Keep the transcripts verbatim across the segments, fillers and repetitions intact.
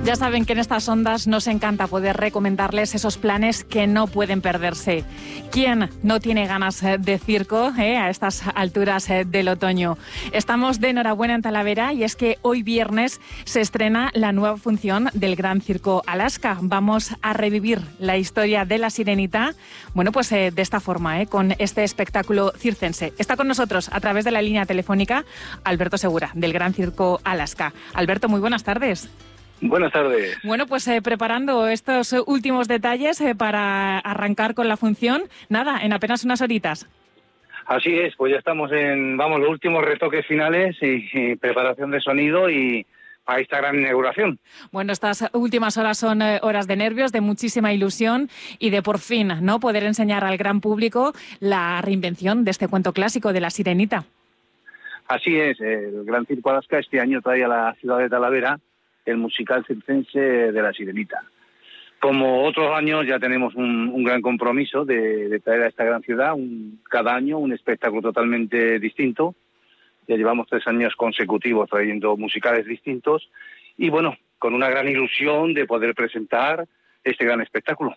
Ya saben que en estas ondas nos encanta poder recomendarles esos planes que no pueden perderse. ¿Quién no tiene ganas de circo eh, a estas alturas eh, del otoño? Estamos de enhorabuena en Talavera y es que hoy viernes se estrena la nueva función del Gran Circo Alaska. Vamos a revivir la historia de la Sirenita, bueno, pues eh, de esta forma, eh, con este espectáculo circense. Está con nosotros a través de la línea telefónica Alberto Segura, del Gran Circo Alaska. Alberto, muy buenas tardes. Buenas tardes. Bueno, pues eh, preparando estos últimos detalles eh, para arrancar con la función, nada, en apenas unas horitas. Así es, pues ya estamos en, vamos, los últimos retoques finales y, y preparación de sonido y a esta gran inauguración. Bueno, estas últimas horas son eh, horas de nervios, de muchísima ilusión y de por fin, ¿no?, poder enseñar al gran público la reinvención de este cuento clásico de la Sirenita. Así es, el Gran Circo Alaska este año trae a la ciudad de Talavera el musical circense de la Sirenita. Como otros años ya tenemos un, un gran compromiso de, de traer a esta gran ciudad un, cada año un espectáculo totalmente distinto. Ya llevamos tres años consecutivos trayendo musicales distintos y bueno, con una gran ilusión de poder presentar este gran espectáculo.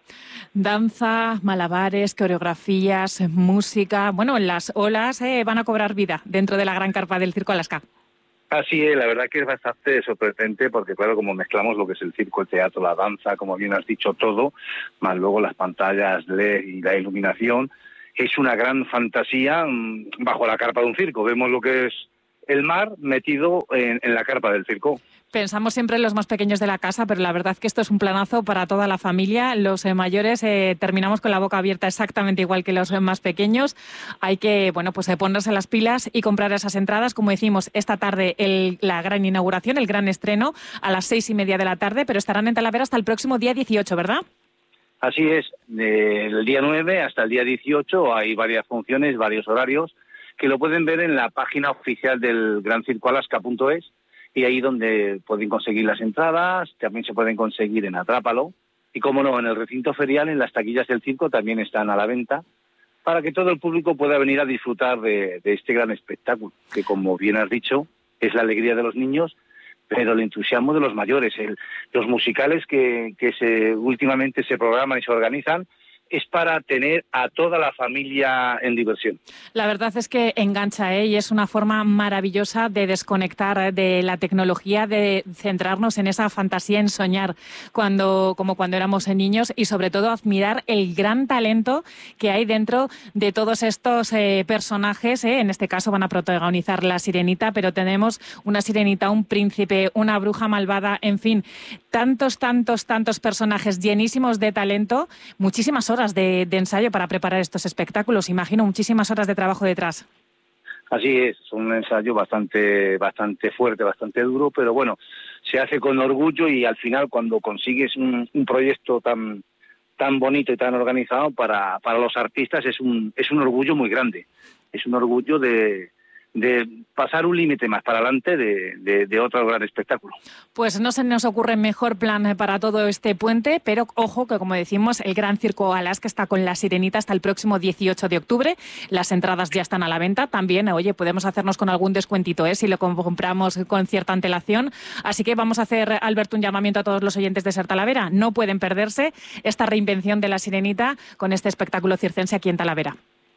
Danza, malabares, coreografías, música, bueno, las olas eh, van a cobrar vida dentro de la gran carpa del Circo Alaska. Así es, la verdad que es bastante sorprendente porque, claro, como mezclamos lo que es el circo, el teatro, la danza, como bien has dicho, todo, más luego las pantallas L E D y la iluminación, es una gran fantasía mmm, bajo la carpa de un circo. Vemos lo que es el mar metido en, en la carpa del circo. Pensamos siempre en los más pequeños de la casa, pero la verdad que esto es un planazo para toda la familia. Los eh, mayores eh, terminamos con la boca abierta exactamente igual que los eh, más pequeños. Hay que, bueno, pues eh, ponerse las pilas y comprar esas entradas. Como decimos, esta tarde el, la gran inauguración, el gran estreno, a las seis y media de la tarde, pero estarán en Talavera hasta el próximo día dieciocho, ¿verdad? Así es, del día nueve hasta el día dieciocho hay varias funciones, varios horarios, que lo pueden ver en la página oficial del gran circo alaska punto es. Y ahí donde pueden conseguir las entradas, también se pueden conseguir en Atrápalo. Y como no, en el recinto ferial, en las taquillas del circo también están a la venta, para que todo el público pueda venir a disfrutar de, de este gran espectáculo, que como bien has dicho, es la alegría de los niños, pero el entusiasmo de los mayores. El, los musicales que, que se, últimamente se programan y se organizan, es para tener a toda la familia en diversión. La verdad es que engancha, ¿eh? Y es una forma maravillosa de desconectar de la tecnología, de centrarnos en esa fantasía, en soñar cuando, como cuando éramos niños y sobre todo admirar el gran talento que hay dentro de todos estos eh, personajes. ¿eh? En este caso van a protagonizar la Sirenita, pero tenemos una Sirenita, un príncipe, una bruja malvada, en fin, tantos, tantos, tantos personajes llenísimos de talento, muchísimas horas De, de ensayo para preparar estos espectáculos. Imagino muchísimas horas de trabajo detrás. Así es, es un ensayo bastante, bastante fuerte, bastante duro, pero bueno, se hace con orgullo y al final cuando consigues un, un proyecto tan, tan bonito y tan organizado para, para los artistas es un, es un orgullo muy grande. Es un orgullo de... de pasar un límite más para adelante de, de, de otro gran espectáculo. Pues no se nos ocurre mejor plan para todo este puente, pero ojo que, como decimos, el Gran Circo Alaska está con la Sirenita hasta el próximo dieciocho de octubre. Las entradas ya están a la venta. También, oye, podemos hacernos con algún descuentito, ¿eh? Si lo compramos con cierta antelación. Así que vamos a hacer, Alberto, un llamamiento a todos los oyentes de Ser Talavera. No pueden perderse esta reinvención de la Sirenita con este espectáculo circense aquí en Talavera.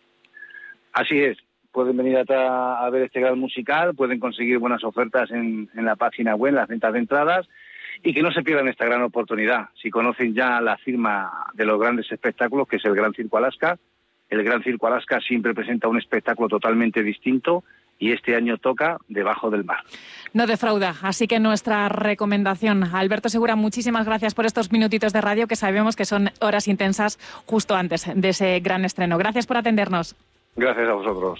Así es. Pueden venir a, a ver este gran musical, pueden conseguir buenas ofertas en, en la página web, en las ventas de entradas, y que no se pierdan esta gran oportunidad. Si conocen ya la firma de los grandes espectáculos, que es el Gran Circo Alaska, el Gran Circo Alaska siempre presenta un espectáculo totalmente distinto, y este año toca Debajo del Mar. No defrauda, así que nuestra recomendación. Alberto Segura, muchísimas gracias por estos minutitos de radio, que sabemos que son horas intensas justo antes de ese gran estreno. Gracias por atendernos. Gracias a vosotros.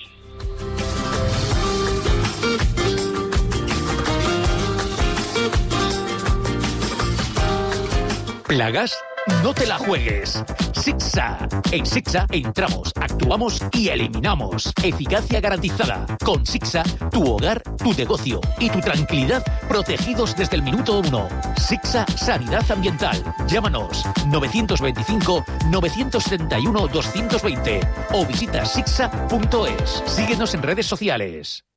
¿Plagas? No te la juegues. Sixa. En Sixa entramos, actuamos y eliminamos. Eficacia garantizada. Con Sixa, tu hogar, tu negocio y tu tranquilidad protegidos desde el minuto uno. Sixa Sanidad Ambiental. Llámanos novecientos veinticinco, novecientos setenta y uno, doscientos veinte o visita sixa punto es. Síguenos en redes sociales.